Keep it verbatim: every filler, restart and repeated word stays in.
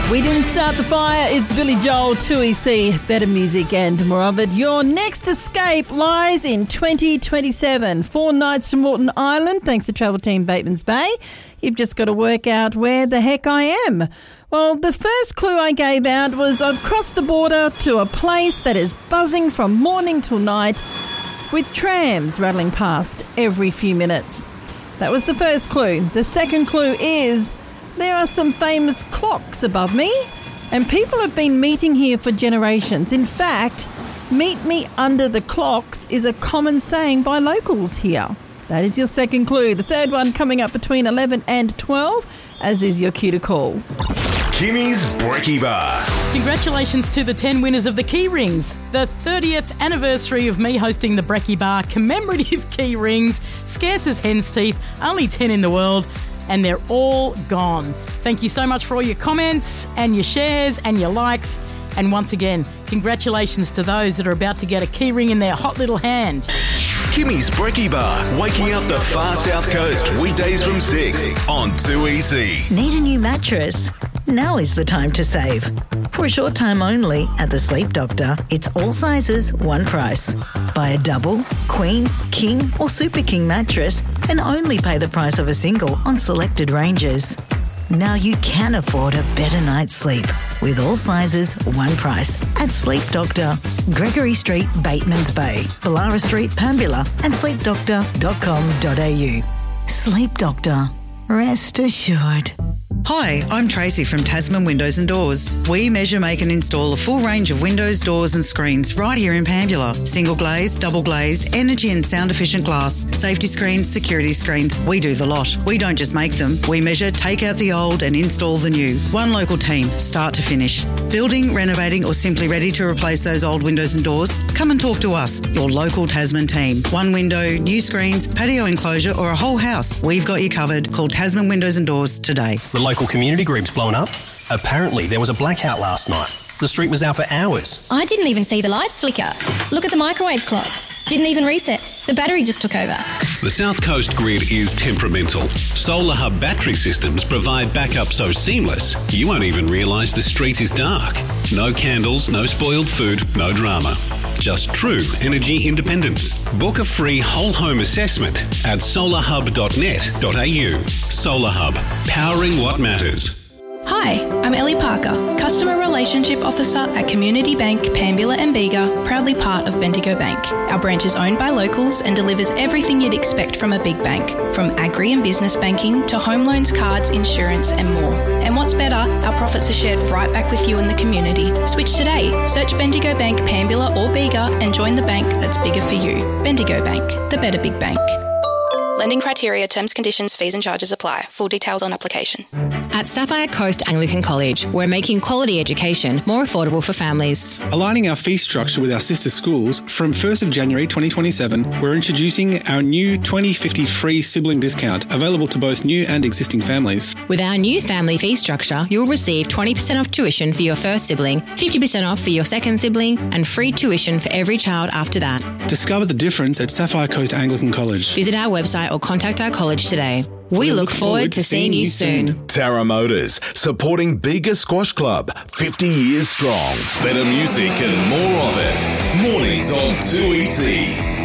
We didn't start the fire. It's Billy Joel, two E C, better music and more of it. Your next escape lies in twenty twenty-seven. Four nights to Moreton Island, thanks to Travel Team Batemans Bay. You've just got to work out where the heck I am. Well, the first clue I gave out was I've crossed the border to a place that is buzzing from morning till night with trams rattling past every few minutes. That was the first clue. The second clue is there are some famous clocks above me, and people have been meeting here for generations. In fact, meet me under the clocks is a common saying by locals here. That is your second clue. The third one coming up between eleven and twelve, as is your cue to call. Kimmy's Brekkie Bar. Congratulations to the ten winners of the Key Rings. The thirtieth anniversary of me hosting the Brekkie Bar commemorative key rings. Scarce as hen's teeth, only ten in the world, and they're all gone. Thank you so much for all your comments and your shares and your likes. And once again, congratulations to those that are about to get a key ring in their hot little hand. Kimmy's Brekkie Bar, waking up the far south coast, weekdays from six on two E C. Need a new mattress? Now is the time to save. For a short time only at the Sleep Doctor, it's all sizes, one price. Buy a double, queen, king or super king mattress and only pay the price of a single on selected ranges. Now you can afford a better night's sleep with all sizes, one price at Sleep Doctor, Gregory Street, Batemans Bay, Ballara Street, Pambula and sleep doctor dot com dot a u. Sleep Doctor. Rest assured. Hi, I'm Tracy from Tasman Windows and Doors. We measure, make and install a full range of windows, doors and screens right here in Pambula. Single glazed, double glazed, energy and sound efficient glass, safety screens, security screens. We do the lot. We don't just make them. We measure, take out the old and install the new. One local team, start to finish. Building, renovating or simply ready to replace those old windows and doors? Come and talk to us, your local Tasman team. One window, new screens, patio enclosure or a whole house. We've got you covered. Call Tasman Windows and Doors today. The local community group's blown up. Apparently there was a blackout last night. The street was out for hours. I didn't even see the lights flicker. Look at the microwave clock. Didn't even reset. The battery just took over. The South Coast grid is temperamental. Solar Hub battery systems provide backup so seamless you won't even realise the street is dark. No candles, no spoiled food, no drama. Just true energy independence. Book a free whole home assessment at solar hub dot net dot a u. Solar Hub, powering what matters. Hi, I'm Ellie Parker, Customer Relationship Officer at Community Bank, Pambula and Bega, proudly part of Bendigo Bank. Our branch is owned by locals and delivers everything you'd expect from a big bank, from agri and business banking to home loans, cards, insurance and more. And what's better, our profits are shared right back with you in the community. Switch today. Search Bendigo Bank, Pambula or Bega and join the bank that's bigger for you. Bendigo Bank, the better big bank. Lending criteria, terms, conditions, fees and charges apply. Full details on application. At Sapphire Coast Anglican College, we're making quality education more affordable for families. Aligning our fee structure with our sister schools, from first of January twenty twenty-seven, we're introducing our new twenty fifty free sibling discount, available to both new and existing families. With our new family fee structure, you'll receive twenty percent off tuition for your first sibling, fifty percent off for your second sibling, and free tuition for every child after that. Discover the difference at Sapphire Coast Anglican College. Visit our website or contact our college today. We, we look, look forward, forward to seeing you soon. Tara Motors, supporting Bega Squash Club, fifty years strong. Better music and more of it. Mornings on two E C.